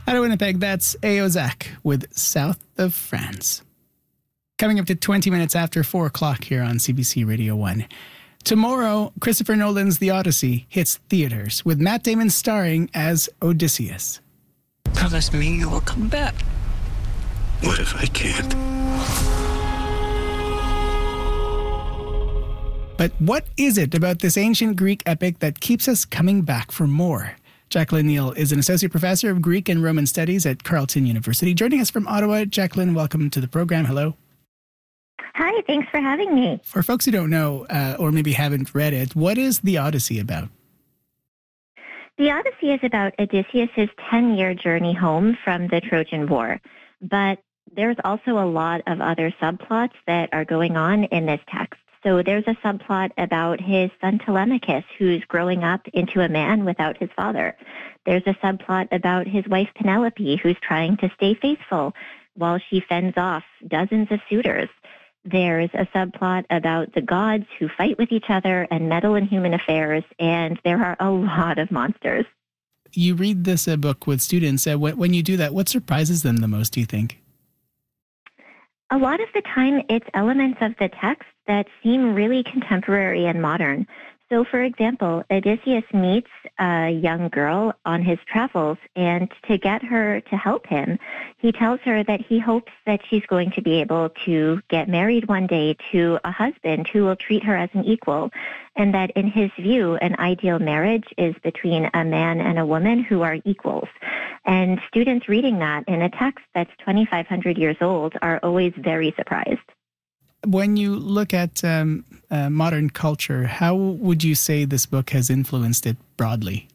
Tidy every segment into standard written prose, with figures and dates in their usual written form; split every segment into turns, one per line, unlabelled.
Out of Winnipeg, that's Aozac with South of France. Coming up to 20 minutes after 4 o'clock here on CBC Radio 1. Tomorrow, Christopher Nolan's The Odyssey hits theaters with Matt Damon starring as Odysseus.
Promise me you will come back.
What if I can't?
But what is it about this ancient Greek epic that keeps us coming back for more? Jacqueline Neal is an associate professor of Greek and Roman studies at Carleton University. Joining us from Ottawa, Jacqueline, welcome to the program. Hello.
Hi, thanks for having me.
For folks who don't know or maybe haven't read it, what is The Odyssey about?
The Odyssey is about Odysseus' 10-year journey home from the Trojan War. But there's also a lot of other subplots that are going on in this text. So there's a subplot about his son Telemachus, who's growing up into a man without his father. There's a subplot about his wife Penelope, who's trying to stay faithful while she fends off dozens of suitors. There's a subplot about the gods who fight with each other and meddle in human affairs, and there are a lot of monsters.
You read this book with students. When you do that, what surprises them the most, do you think?
A lot of the time, it's elements of the text that seem really contemporary and modern. So, for example, Odysseus meets a young girl on his travels, and to get her to help him, he tells her that he hopes that she's going to be able to get married one day to a husband who will treat her as an equal, and that in his view, an ideal marriage is between a man and a woman who are equals. And students reading that in a text that's 2,500 years old are always very surprised.
When you look at modern culture, how would you say this book has influenced it broadly?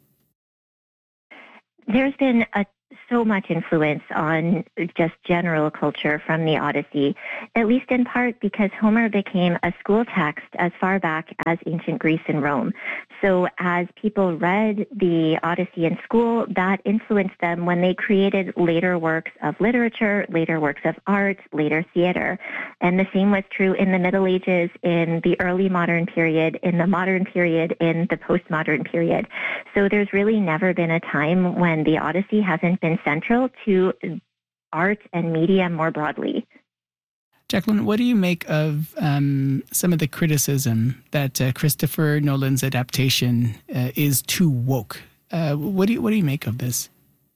There's been so much influence on just general culture from the Odyssey, at least in part because Homer became a school text as far back as ancient Greece and Rome. So as people read the Odyssey in school, that influenced them when they created later works of literature, later works of art, later theater. And the same was true in the Middle Ages, in the early modern period, in the modern period, in the postmodern period. So there's really never been a time when the Odyssey hasn't been central to art and media more broadly.
Jacqueline, what do you make of some of the criticism that Christopher Nolan's adaptation is too woke? What do you make of this?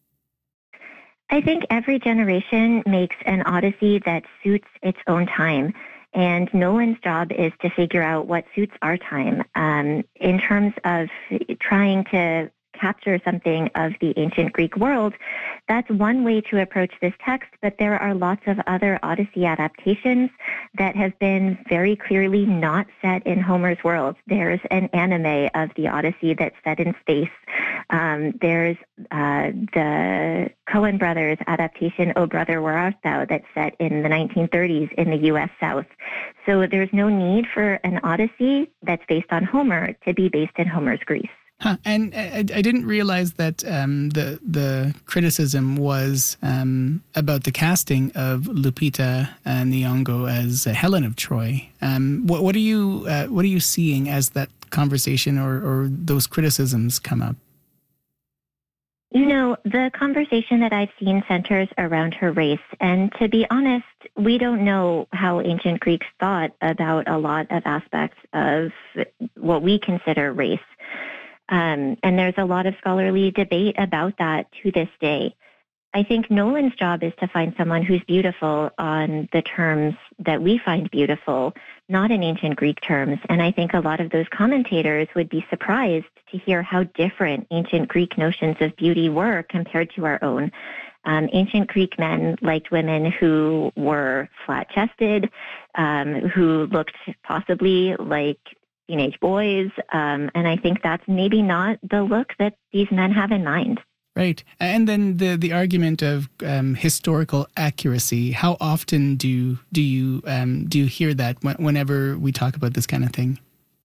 I think every generation makes an Odyssey that suits its own time. And Nolan's job is to figure out what suits our time. In terms of trying to capture something of the ancient Greek world, that's one way to approach this text, but there are lots of other Odyssey adaptations that have been very clearly not set in Homer's world. There's an anime of the Odyssey that's set in space. There's the Coen brothers adaptation, Oh Brother, Where Art Thou, that's set in the 1930s in the U.S. South. So there's no need for an Odyssey that's based on Homer to be based in Homer's Greece.
Huh. And I didn't realize that the criticism was about the casting of Lupita Nyong'o as Helen of Troy. What are you seeing as that conversation or those criticisms come up?
You know, the conversation that I've seen centers around her race. And to be honest, we don't know how ancient Greeks thought about a lot of aspects of what we consider race. And there's a lot of scholarly debate about that to this day. I think Nolan's job is to find someone who's beautiful on the terms that we find beautiful, not in ancient Greek terms. And I think a lot of those commentators would be surprised to hear how different ancient Greek notions of beauty were compared to our own. Ancient Greek men liked women who were flat-chested, who looked possibly like teenage boys, and I think that's maybe not the look that these men have in mind.
Right. And then the argument of historical accuracy. How often do you hear that whenever we talk about this kind of thing?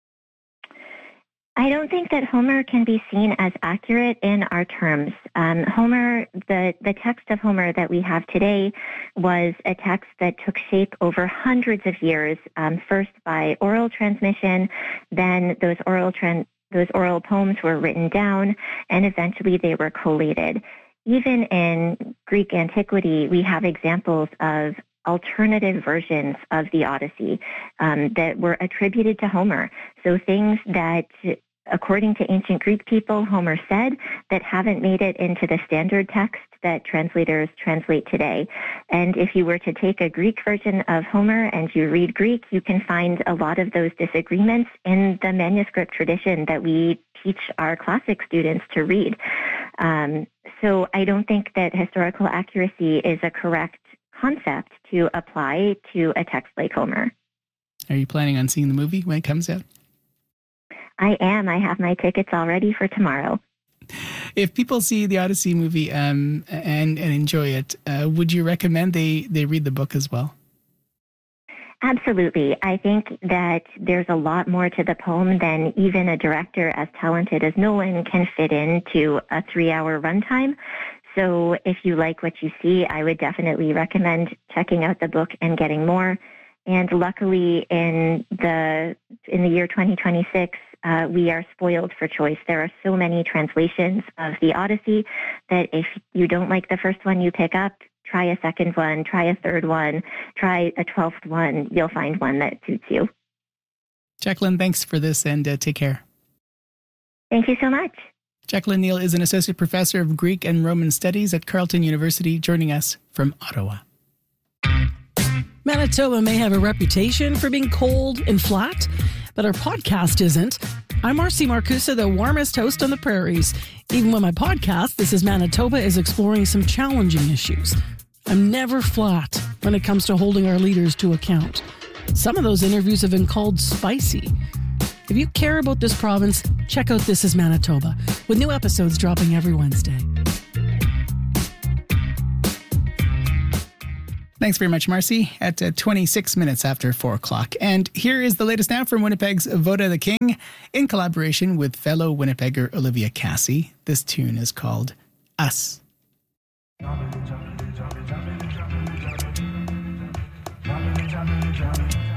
I don't think that Homer can be seen as accurate in our terms. Homer, the text of Homer that we have today was a text that took shape over hundreds of years, first by oral transmission, then those oral poems were written down, and eventually they were collated. even in Greek antiquity, we have examples of alternative versions of the Odyssey that were attributed to Homer. So things that, according to ancient Greek people, Homer said that haven't made it into the standard text that translators translate today. And if you were to take a Greek version of Homer and you read Greek, you can find a lot of those disagreements in the manuscript tradition that we teach our classic students to read. So I don't think that historical accuracy is a correct concept to apply to a text like Homer.
Are you planning on seeing the movie when it comes out?
I am. I have my tickets all ready for tomorrow.
If people see the Odyssey movie and enjoy it, would you recommend they read the book as well?
Absolutely. I think that there's a lot more to the poem than even a director as talented as Nolan can fit into a 3-hour runtime. So if you like what you see, I would definitely recommend checking out the book and getting more. And luckily, in the year 2026, we are spoiled for choice. There are so many translations of the Odyssey that if you don't like the first one you pick up, try a second one, try a third one, try a 12th one. You'll find one that suits you.
Jacqueline, thanks for this and take care.
Thank you so much.
Jacqueline Neal is an associate professor of Greek and Roman studies at Carleton University, joining us from Ottawa.
Manitoba may have a reputation for being cold and flat, but our podcast isn't. I'm Marcy Marcusa, the warmest host on the prairies. Even when my podcast, This is Manitoba, is exploring some challenging issues. I'm never flat when it comes to holding our leaders to account. Some of those interviews have been called spicy. If you care about this province, check out This is Manitoba, with new episodes dropping every Wednesday.
Thanks very much, Marcy, at 26 minutes after 4 o'clock. And here is the latest now from Winnipeg's Voda the King in collaboration with fellow Winnipegger Olivia Cassie. This tune is called Us.